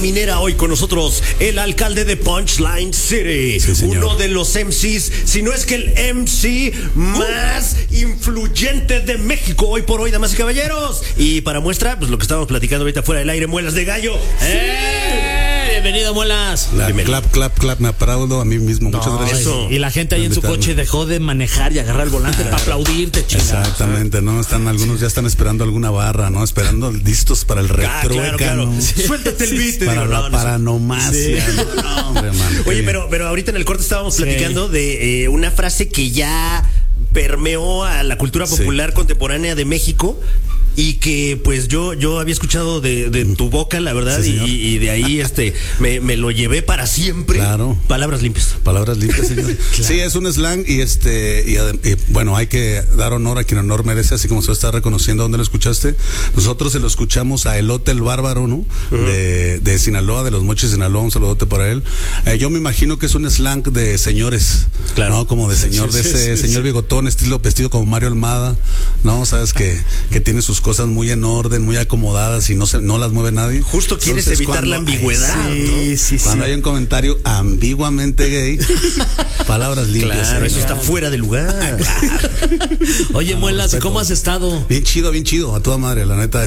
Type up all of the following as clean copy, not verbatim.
Minera, hoy con nosotros el alcalde de Punchline City, sí, uno de los MCs, si no es que el MC más influyente de México hoy por hoy, damas y caballeros. Y para muestra, pues lo que estábamos platicando ahorita fuera del aire, muelas de gallo. Bienvenido, muelas. Clap, me aplaudo a mí mismo. Muchas gracias. Eso. Y la gente ahí en su coche dejó de manejar y agarrar el volante para aplaudirte, chicos. Exactamente, ¿no? Algunos ya están esperando alguna barra, ¿no? Esperando listos para el retrueca, claro. ¿no? Sí. Suéltate el beat. Para la paranomasia. Sí. No, hombre, man, oye, pero ahorita en el corte estábamos platicando de una frase que ya permeó a la cultura popular contemporánea de México. Y que pues yo había escuchado de tu boca, la verdad, sí, y de ahí me lo llevé para siempre. Claro. Palabras limpias. Palabras limpias, señor. Claro. Sí, es un slang y bueno, hay que dar honor a quien honor merece, así como se está reconociendo dónde lo escuchaste. Nosotros se lo escuchamos a Elote el Bárbaro, ¿no? De Sinaloa, de Los Mochis, Sinaloa, un saludote para él. Yo me imagino que es un slang de señores, claro, ¿no? Como de señor, señor bigotón, estilo vestido como Mario Almada, ¿no? Sabes que tiene sus cosas muy en orden, muy acomodadas y no las mueve nadie. Justo quieres evitar la ambigüedad, ¿no? Cuando hay un comentario ambiguamente gay, palabras limpias. Claro, eso está fuera de lugar. Oye, muelas, ¿cómo has estado? Bien chido, a toda madre, la neta,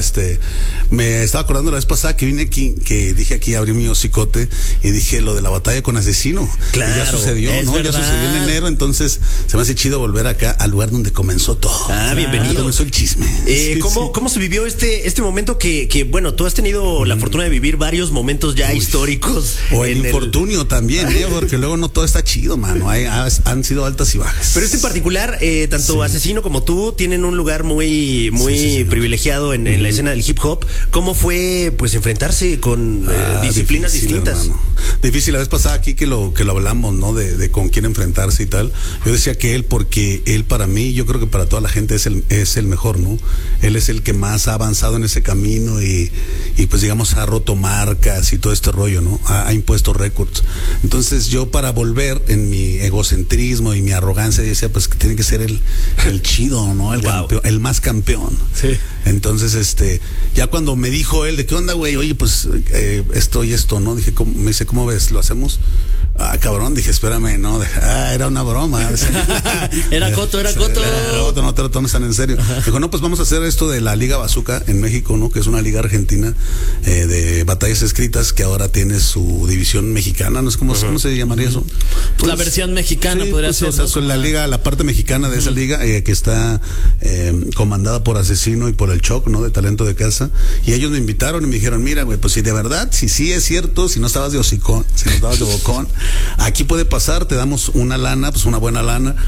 me estaba acordando la vez pasada que vine aquí, que dije aquí, abrí mi hocicote y dije lo de la batalla con Asesino. Claro. Y ya sucedió, ¿no? Verdad. Ya sucedió en enero, entonces se me hace chido volver acá al lugar donde comenzó todo. Bienvenido. Comenzó el chisme. ¿Cómo se vivió este momento que bueno, tú has tenido la fortuna de vivir varios momentos ya históricos? O el infortunio también, porque luego no todo está chido, mano. Han sido altas y bajas. Pero en particular, tanto Asesino como tú tienen un lugar muy privilegiado en la escena del hip hop. ¿Cómo fue pues enfrentarse con disciplinas distintas? Hermano. Difícil, la vez pasada aquí que lo hablamos, ¿no? De con quién enfrentarse y tal. Yo decía que porque él para mí, yo creo que para toda la gente es el mejor, ¿no? Él es el que más ha avanzado en ese camino y pues digamos ha roto marcas y todo este rollo, ¿no? Ha impuesto récords. Entonces yo para volver en mi egocentrismo y mi arrogancia decía pues que tiene que ser el chido, ¿no? El campeón, el más campeón. Sí. Entonces ya cuando me dijo él de qué onda, güey, oye pues esto y esto, ¿no? Dije, me dice, ¿cómo ves? ¿Lo hacemos? Cabrón, dije, espérame, no, era una broma. Era coto. No te lo tomes tan en serio. Dijo, no, pues vamos a hacer esto de la Liga Bazooka en México, ¿no? Que es una liga argentina de batallas escritas que ahora tiene su división mexicana, no sé cómo se llamaría eso. Pues, la versión mexicana podría ser. O sea, con la liga, la parte mexicana de esa liga que está comandada por Asesino y por el Choc, ¿no? De Talento de Casa. Y ellos me invitaron y me dijeron, mira, güey, pues si de verdad, si sí es cierto, si no estabas de hocicón, si no estabas de bocón, aquí puede pasar, te damos una lana, pues una buena lana,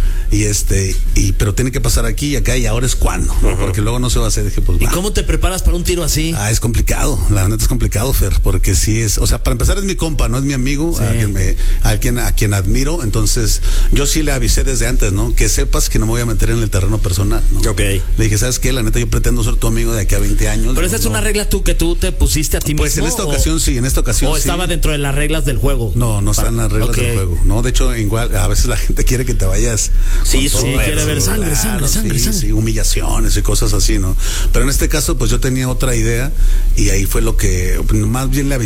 pero tiene que pasar aquí y acá y ahora es cuando, ¿no? Porque luego no se va a hacer. Dije, pues, ¿y cómo te preparas para un tiro así? Es complicado, la neta es complicado, Fer, porque sí es, o sea, para empezar es mi compa, no es mi amigo, a quien admiro, entonces yo sí le avisé desde antes, ¿no? Que sepas que no me voy a meter en el terreno personal, ¿no? Ok. Le dije, ¿sabes qué? La neta yo pretendo ser tu amigo de aquí a 20 años. Pero esa es una regla que tú te pusiste a ti mismo. Pues en esta ocasión sí. ¿O estaba dentro de las reglas del juego? No están las reglas del juego, ¿no? De hecho, igual, a veces la gente quiere que te vayas. Sí, quiere ver sangre. Sí, humillaciones y cosas así, ¿no? Pero en este caso, pues yo tenía otra idea y ahí fue lo que más bien le avisé